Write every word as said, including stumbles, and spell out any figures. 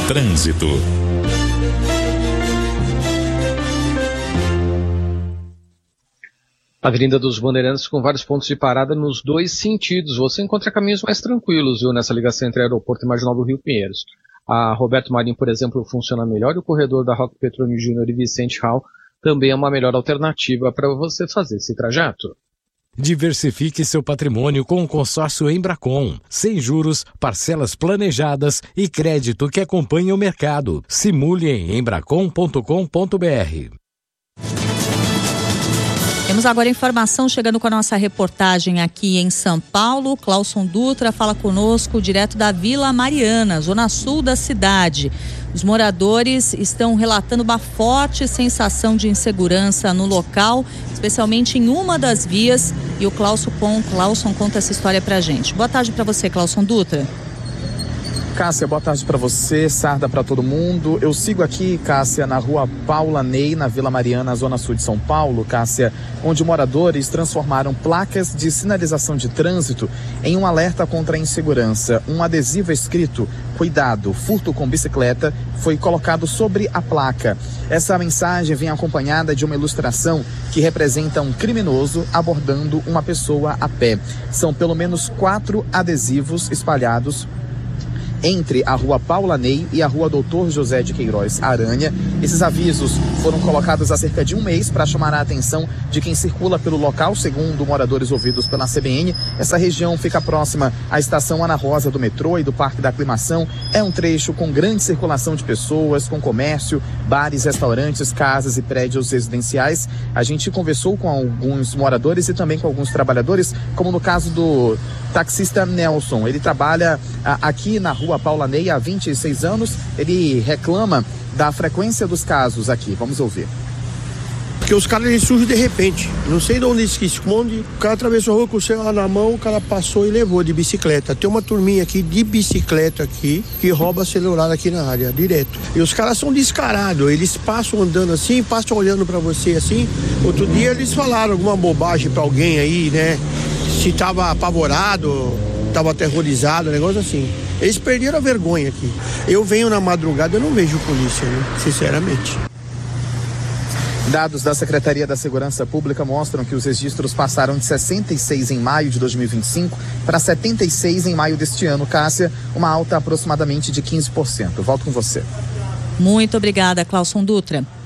Trânsito. Avenida dos Bandeirantes com vários pontos de parada nos dois sentidos. Você encontra caminhos mais tranquilos, viu, nessa ligação entre Aeroporto e Marginal do Rio Pinheiros. A Roberto Marinho, por exemplo, funciona melhor e o corredor da Roque Petroni Júnior e Vicente Hall também é uma melhor alternativa para você fazer esse trajeto. Diversifique seu patrimônio com o consórcio Embracon. Sem juros, parcelas planejadas e crédito que acompanha o mercado. Simule em embracon ponto com ponto br. Temos agora informação chegando com a nossa reportagem aqui em São Paulo. Clauson Dutra fala conosco direto da Vila Mariana, zona sul da cidade. Os moradores estão relatando uma forte sensação de insegurança no local, especialmente em uma das vias. E o Clauson, Clauson conta essa história pra gente. Boa tarde para você, Clauson Dutra. Cássia, boa tarde para você, Sarda para todo mundo. Eu sigo aqui, Cássia, na rua Paula Ney, na Vila Mariana, zona sul de São Paulo, Cássia, onde moradores transformaram placas de sinalização de trânsito em um alerta contra a insegurança. Um adesivo escrito "Cuidado, furto com bicicleta" foi colocado sobre a placa. Essa mensagem vem acompanhada de uma ilustração que representa um criminoso abordando uma pessoa a pé. São pelo menos quatro adesivos espalhados entre a rua Paula Ney e a rua Doutor José de Queiroz Aranha. Esses avisos foram colocados há cerca de um mês para chamar a atenção de quem circula pelo local, segundo moradores ouvidos pela C B N. Essa região fica próxima à estação Ana Rosa do metrô e do Parque da Aclimação. É um trecho com grande circulação de pessoas, com comércio, bares, restaurantes, casas e prédios residenciais. A gente conversou com alguns moradores e também com alguns trabalhadores, como no caso do taxista Nelson. Ele trabalha a, aqui na rua Paula Ney há vinte e seis anos. Ele reclama da frequência dos casos aqui. Vamos ouvir. Porque os caras eles surgem de repente. Não sei de onde eles se escondem. O cara atravessou a rua com o celular na mão, o cara passou e levou de bicicleta. Tem uma turminha aqui de bicicleta aqui que rouba celular aqui na área, direto. E os caras são descarados. Eles passam andando assim, passam olhando pra você assim. Outro dia eles falaram alguma bobagem pra alguém aí, né? Se tava apavorado, tava aterrorizado, um negócio assim. Eles perderam a vergonha aqui. Eu venho na madrugada, eu não vejo polícia, né? Sinceramente. Dados da Secretaria da Segurança Pública mostram que os registros passaram de sessenta e seis em maio de dois mil e vinte e cinco para setenta e seis em maio deste ano. Cássia, uma alta aproximadamente de quinze por cento. Volto com você. Muito obrigada, Clauson Dutra.